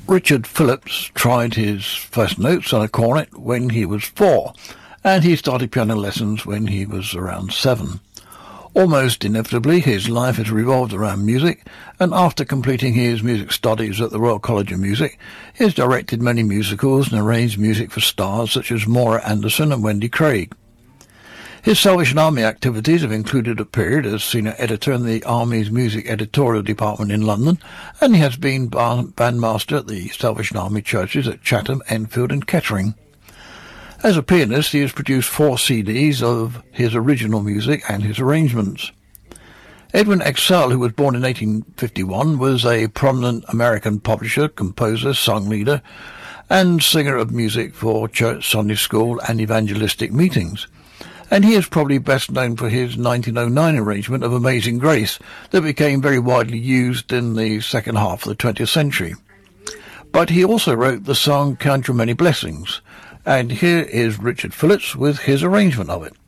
Richard Phillips tried his first notes on a cornet when he was 4, and he started piano lessons when he was around 7. Almost inevitably, his life has revolved around music, and after completing his music studies at the Royal College of Music, he has directed many musicals and arranged music for stars such as Maura Anderson and Wendy Craig. His Salvation Army activities have included a period as senior editor in the Army's music editorial department in London, and he has been bandmaster at the Salvation Army churches at Chatham, Enfield and Kettering. As a pianist, he has produced 4 CDs of his original music and his arrangements. Edwin Excell, who was born in 1851, was a prominent American publisher, composer, song leader, and singer of music for church, Sunday school and evangelistic meetings. And he is probably best known for his 1909 arrangement of Amazing Grace that became very widely used in the second half of the 20th century. But he also wrote the song Count Your Many Blessings, and here is Richard Phillips with his arrangement of it.